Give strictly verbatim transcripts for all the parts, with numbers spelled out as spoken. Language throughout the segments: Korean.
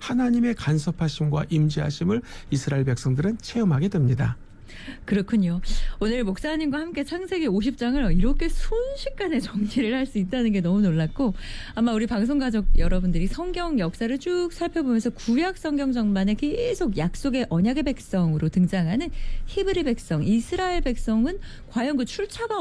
하나님의 간섭하심과 임재하심을 이스라엘 백성들은 체험하게 됩니다. 그렇군요. 오늘 목사님과 함께 창세기 오십 장을 이렇게 순식간에 정리를 할 수 있다는 게 너무 놀랐고, 아마 우리 방송가족 여러분들이 성경 역사를 쭉 살펴보면서 구약 성경 전반에 계속 약속의 언약의 백성으로 등장하는 히브리 백성, 이스라엘 백성은 과연 그 출처가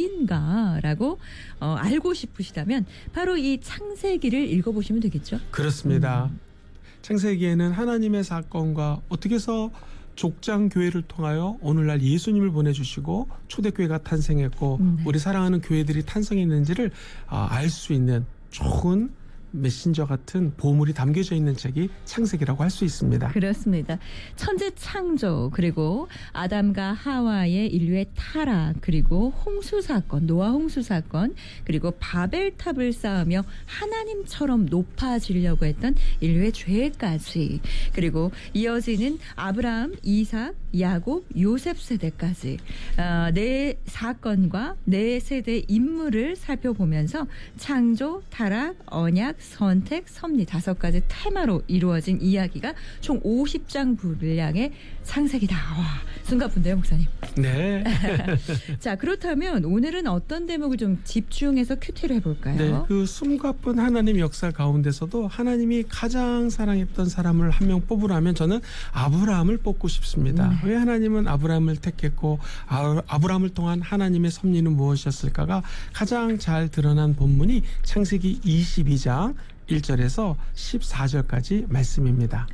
어디인가라고 어, 알고 싶으시다면 바로 이 창세기를 읽어보시면 되겠죠? 그렇습니다. 음. 창세기에는 하나님의 사건과 어떻게 해서 족장교회를 통하여 오늘날 예수님을 보내주시고 초대교회가 탄생했고 네. 우리 사랑하는 교회들이 탄생했는지를 알 수 있는 좋은 메신저 같은 보물이 담겨져 있는 책이 창세기라고 할 수 있습니다. 그렇습니다. 천지 창조, 그리고 아담과 하와의 인류의 타락, 그리고 홍수 사건, 노아 홍수 사건, 그리고 바벨탑을 쌓으며 하나님처럼 높아지려고 했던 인류의 죄까지, 그리고 이어지는 아브라함, 이삭, 야곱, 요셉 세대까지 어, 네 사건과 네 세대의 인물을 살펴보면서 창조, 타락, 언약, 선택, 섭리 다섯 가지 테마로 이루어진 이야기가 총 오십 장 분량의 창세기다. 와, 숨가쁜데요, 목사님. 네. 자, 그렇다면 오늘은 어떤 대목을 좀 집중해서 큐티를 해볼까요? 네, 그 숨가쁜 하나님 역사 가운데서도 하나님이 가장 사랑했던 사람을 한 명 뽑으라면 저는 아브라함을 뽑고 싶습니다. 네. 왜 하나님은 아브라함을 택했고 아, 아브라함을 통한 하나님의 섭리는 무엇이었을까가 가장 잘 드러난 본문이 창세기 이십이 장 일 절에서 십사 절까지 말씀입니다.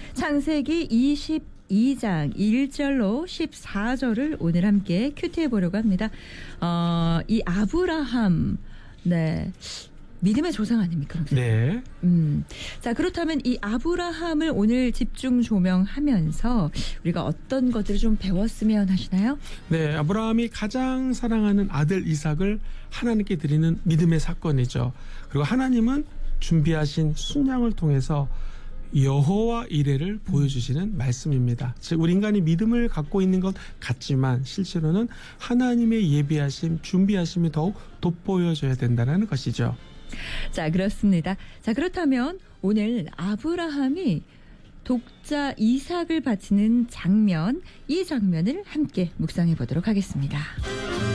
창세기 이십이 장 일 절로 십사 절을 오늘 함께 큐티해 보려고 합니다. 어, 이 아브라함, 네, 믿음의 조상 아닙니까? 네. 음, 자, 그렇다면 이 아브라함을 오늘 집중 조명하면서 우리가 어떤 것들을 좀 배웠으면 하시나요? 네, 아브라함이 가장 사랑하는 아들 이삭을 하나님께 드리는 믿음의 사건이죠. 그리고 하나님은 준비하신 순양을 통해서 여호와 이레를 보여주시는 말씀입니다. 즉 우리 인간이 믿음을 갖고 있는 것 같지만 실제로는 하나님의 예비하심, 준비하심이 더욱 돋보여져야 된다는 것이죠. 자, 그렇습니다. 자, 그렇다면 오늘 아브라함이 독자 이삭을 바치는 장면, 이 장면을 함께 묵상해 보도록 하겠습니다.